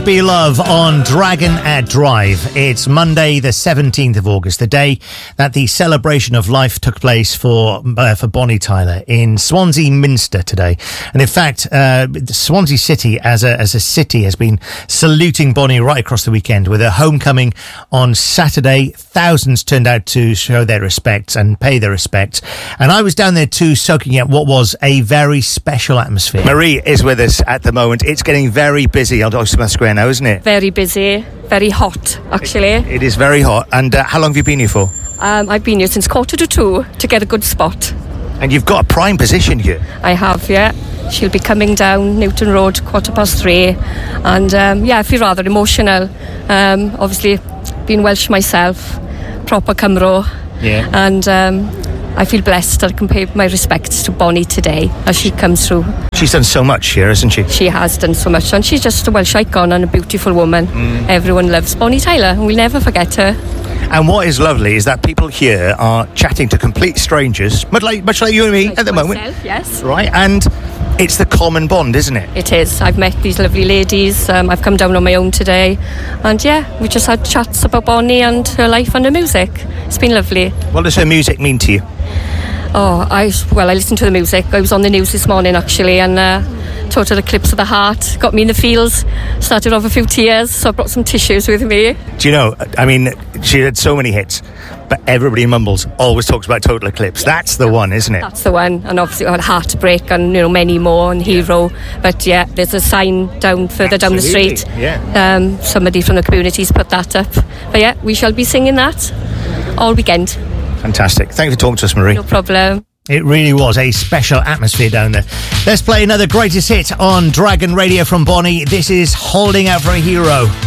Be Love on Dragon at Drive. It's Monday, the 17th of August, the day that the celebration of life took place for Bonnie Tyler in Swansea Minster today. And in fact, Swansea City as a city has been saluting Bonnie right across the weekend with her homecoming on Saturday. Thousands turned out to show their respects and pay their respects. And I was down there too, soaking up what was a very special atmosphere. Marie is with us at the moment. It's getting very busy on Oxford Square now, isn't it? Very busy, very hot, actually. It is very hot. And how long have you been here for? I've been here since 1:45 to get a good spot. And you've got a prime position here. I have, yeah. She'll be coming down Newton Road 3:15. And I feel rather emotional. Obviously, being Welsh myself, proper Cymro. Yeah. And I feel blessed that I can pay my respects to Bonnie today as she comes through. She's done so much here, hasn't she? She has done so much, and she's just a Welsh icon and a beautiful woman. Everyone loves Bonnie Tyler, and we'll never forget her. And what is lovely is that people here are chatting to complete strangers, much like you and me Like at the myself, moment. yes. Right, and it's the common bond, isn't it? It is. I've met these lovely ladies. I've come down on my own today. And we just had chats about Bonnie and her life and her music. It's been lovely. What does her music mean to you? I listen to the music. I was on the news this morning, actually, and taught her Eclipse of the Heart. Got me in the feels. Started off a few tears, so I brought some tissues with me. Do you know, I mean, she had so many hits, but everybody in Mumbles always talks about Total Eclipse. That's the one, isn't it? That's the one. And obviously, I had Heartbreak and, many more, and Hero. But, there's a sign further down the street. Yeah. Somebody from the community's put that up. But, we shall be singing that all weekend. Fantastic. Thank you for talking to us, Marie. No problem. It really was a special atmosphere down there. Let's play another greatest hit on Dragon Radio from Bonnie. This is Holding Out for a Hero.